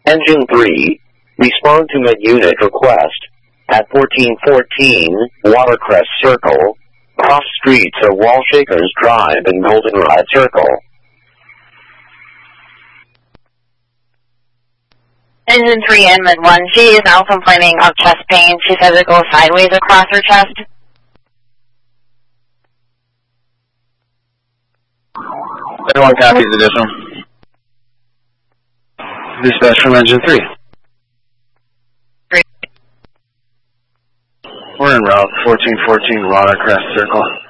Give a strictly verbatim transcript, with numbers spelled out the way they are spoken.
Engine three, respond to mid-unit request. At fourteen fourteen, Watercrest Circle, cross streets of Wall Shakers Drive and Goldenrod Circle. Engine three in mid one, she is now complaining of chest pain. She says it goes sideways across her chest. Everyone copies additional. Dispatch from engine three. Three. We're en route, fourteen fourteen Watercrest Circle.